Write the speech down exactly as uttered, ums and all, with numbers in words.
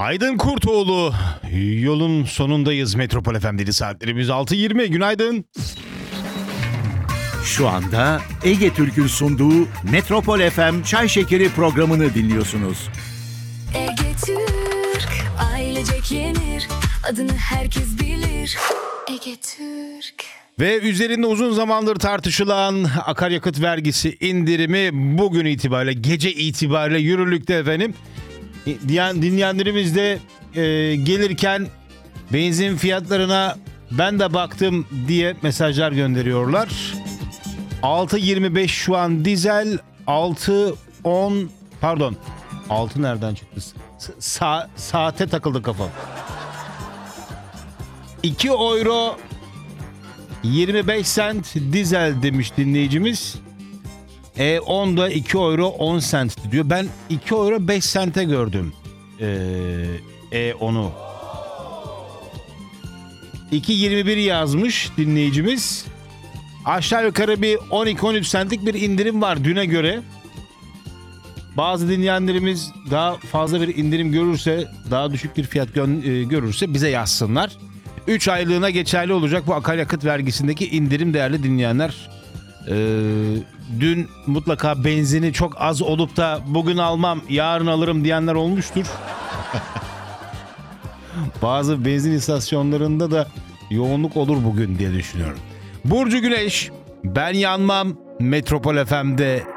Aydın Kurtoğlu, yolun sonundayız. Metropol F M'deki saatlerimiz altı yirmi. Günaydın. Şu anda Ege Türk'ün sunduğu Metropol F M Çay Şekeri programını dinliyorsunuz. Ege Türk, ailecek yenir, adını herkes bilir. Ege Türk. Ve üzerinde uzun zamandır tartışılan akaryakıt vergisi indirimi bugün itibariyle, gece itibariyle yürürlükte efendim. Diyen, dinleyenlerimiz de e, gelirken benzin fiyatlarına ben de baktım diye mesajlar gönderiyorlar. altı yirmi beş şu an dizel, altı on pardon altı nereden çıktı? Sa- saate takıldı kafam. iki euro yirmi beş sent dizel demiş dinleyicimiz. E on da iki euro on sent diyor. Ben iki euro beş sente gördüm. Ee, E onu. iki yirmi bir yazmış dinleyicimiz. Aşağı yukarı bir on iki on üç sentlik bir indirim var düne göre. Bazı dinleyenlerimiz daha fazla bir indirim görürse, daha düşük bir fiyat gö- e, görürse bize yazsınlar. üç aylığına geçerli olacak bu akaryakıt vergisindeki indirim değerli dinleyenler. Ee, dün mutlaka benzini çok az olup da bugün almam yarın alırım diyenler olmuştur. Bazı benzin istasyonlarında da yoğunluk olur bugün diye düşünüyorum. Burcu Güneş, ben yanmam, Metropol F M'de